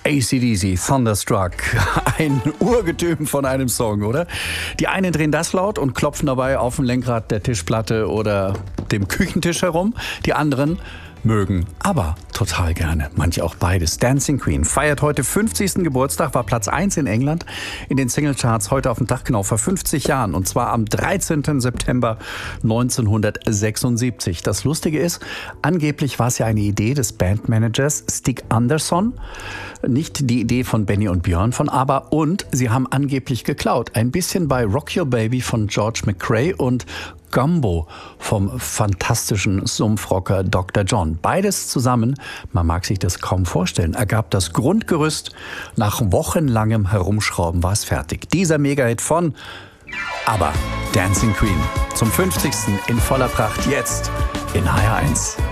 AC/DC, Thunderstruck. Ein Urgetüm von einem Song, oder? Die einen drehen das laut und klopfen dabei auf dem Lenkrad der Tischplatte oder dem Küchentisch herum. Die anderen mögen aber total gerne, manche auch beides. Dancing Queen feiert heute 50. Geburtstag, war Platz 1 in England in den Singlecharts, heute auf den Tag genau vor 50 Jahren, und zwar am 13. September 1976. Das Lustige ist, angeblich war es ja eine Idee des Bandmanagers Stig Andersson, nicht die Idee von Benny und Björn von ABBA, und sie haben angeblich geklaut. Ein bisschen bei Rock Your Baby von George McCrae und Gumbo vom fantastischen Sumpfrocker Dr. John. Beides zusammen, man mag sich das kaum vorstellen, ergab das Grundgerüst. Nach wochenlangem Herumschrauben war es fertig. Dieser Megahit von ABBA, Dancing Queen. Zum 50. in voller Pracht jetzt in HR1.